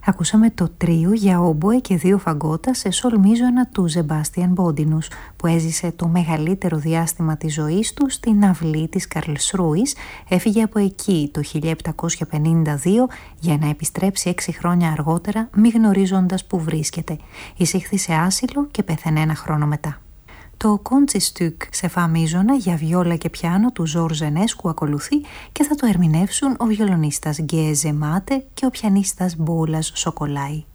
Ακούσαμε το τρίο για όμποε και δύο φαγκότα σε σολ μίζωνα του Ζεμπάστιαν Μπόντινους, που έζησε το μεγαλύτερο διάστημα της ζωής του στην αυλή της Καρλσρούης, έφυγε από εκεί το 1752 για να επιστρέψει 6 χρόνια αργότερα, μη γνωρίζοντας που βρίσκεται. Εισήχθη σε άσυλο και πέθανε 1 χρόνο μετά. Το Κόντσιστουκ σε φα μίζωνα για βιόλα και πιάνο του Ζορζ Ενέσκου ακολουθεί και θα το ερμηνεύσουν ο βιολονίστας Γκέζε Μάτε και ο πιανίστας Μπόλας Σοκολάη.